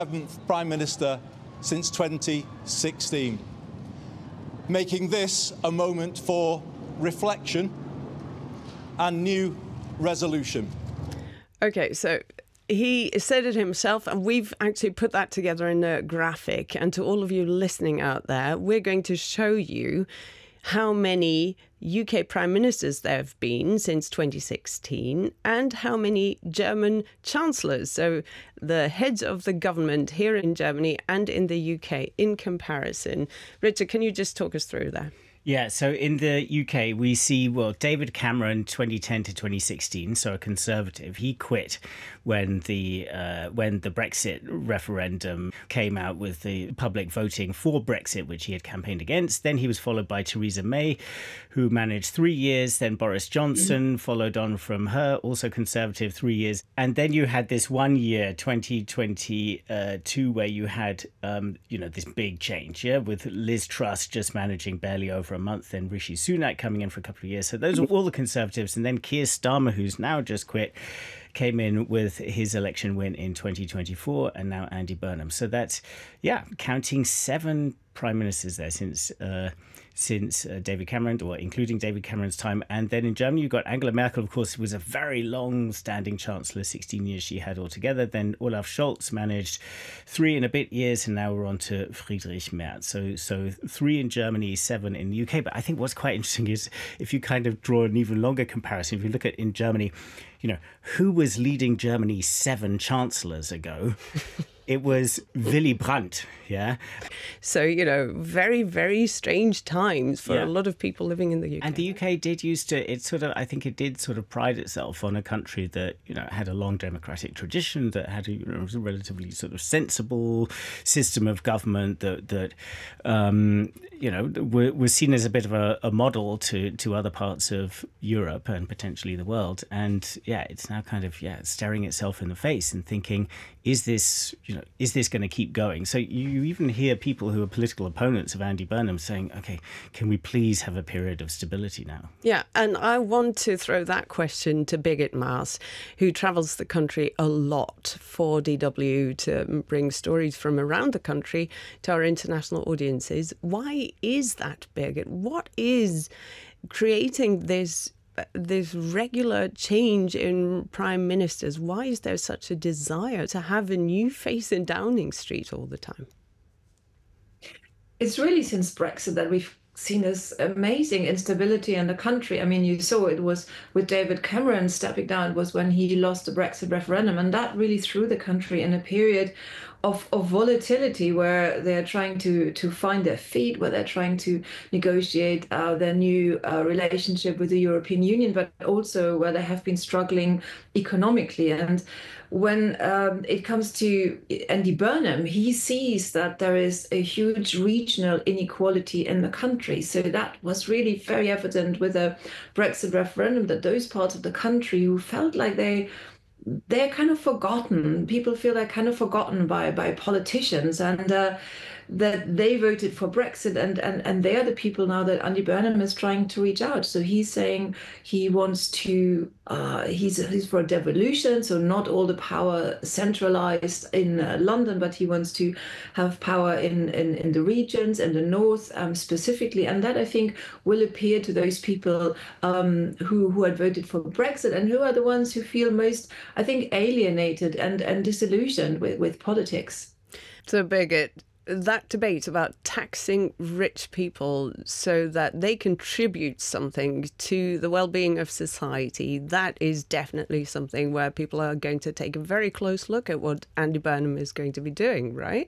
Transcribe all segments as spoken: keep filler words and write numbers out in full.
seventh Prime Minister since twenty sixteen, making this a moment for reflection and new resolution. Okay, so he said it himself, and we've actually put that together in a graphic. And to all of you listening out there, we're going to show you how many U K prime ministers there have been since twenty sixteen and how many German chancellors, so the heads of the government here in Germany and in the U K in comparison. Richard, can you just talk us through that? Yeah, so in the U K, we see, well, David Cameron, twenty ten to twenty sixteen, so a Conservative. He quit when the uh, when the Brexit referendum came out with the public voting for Brexit, which he had campaigned against. Then he was followed by Theresa May, who managed three years. Then Boris Johnson followed on from her, also Conservative, three years. And then you had this one year, twenty twenty-two, where you had, um, you know, this big change, yeah, with Liz Truss just managing barely over a month, then Rishi Sunak coming in for a couple of years. So those are all the Conservatives. And then Keir Starmer, who's now just quit, came in with his election win in twenty twenty-four, and now Andy Burnham. So that's, yeah, counting seven prime ministers there since uh, since uh, David Cameron, or including David Cameron's time. And then in Germany, you've got Angela Merkel, of course, who was a very long-standing chancellor, sixteen years she had altogether. Then Olaf Scholz managed three and a bit years, and now we're on to Friedrich Merz. So, so three in Germany, seven in the U K. But I think what's quite interesting is if you kind of draw an even longer comparison, if you look at in Germany, you know, who was leading Germany seven chancellors ago? It was Willy Brandt, yeah? So, you know, very, very strange times for Yeah. a lot of people living in the U K. And the U K did used to, it sort of, I think it did sort of pride itself on a country that, you know, had a long democratic tradition, that had a, you know, a relatively sort of sensible system of government that, that um, you know, w- was seen as a bit of a, a model to, to other parts of Europe and potentially the world. And yeah, it's now kind of, yeah, staring itself in the face and thinking, is this, you know, is this going to keep going? So you, you even hear people who are political opponents of Andy Burnham saying, okay, can we please have a period of stability now? Yeah, and I want to throw that question to Birgit Maas, who travels the country a lot for D W to bring stories from around the country to our international audiences. Why is that, Birgit? What is creating this this regular change in prime ministers? Why is there such a desire to have a new face in Downing Street all the time? It's really since Brexit that we've seen this amazing instability in the country. I mean, you saw it was with David Cameron stepping down, it was when he lost the Brexit referendum, and that really threw the country in a period of, of volatility where they're trying to, to find their feet, where they're trying to negotiate uh, their new uh, relationship with the European Union, but also where they have been struggling economically. And when um, it comes to Andy Burnham, he sees that there is a huge regional inequality in the country. So that was really very evident with the Brexit referendum, that those parts of the country who felt like they they're kind of forgotten. People feel they're kind of forgotten by by politicians, and uh, that they voted for Brexit, and, and, and they're the people now that Andy Burnham is trying to reach out. So he's saying he wants to, uh, he's, he's for a devolution, so not all the power centralized in uh, London, but he wants to have power in, in, in the regions and the north um, specifically. And that, I think, will appeal to those people um, who, who had voted for Brexit and who are the ones who feel most, I think, alienated and, and disillusioned with, with politics. So, Birgit, that debate about taxing rich people so that they contribute something to the well-being of society, that is definitely something where people are going to take a very close look at what Andy Burnham is going to be doing, right?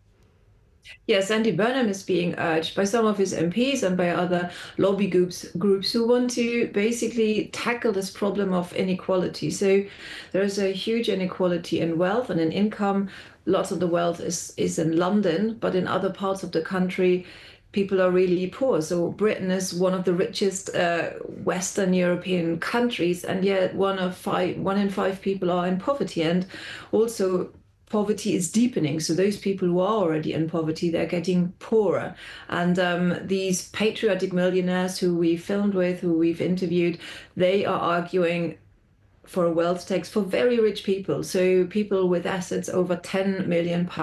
Yes, Andy Burnham is being urged by some of his M Ps and by other lobby groups groups who want to basically tackle this problem of inequality. So there is a huge inequality in wealth and in income. Lots of the wealth is, is in London, but in other parts of the country, people are really poor. So Britain is one of the richest uh, Western European countries, and yet one of five, one in five people are in poverty. And also, poverty is deepening. So those people who are already in poverty, they're getting poorer. And um, these patriotic millionaires who we filmed with, who we've interviewed, they are arguing for a wealth tax for very rich people. So people with assets over ten million pounds.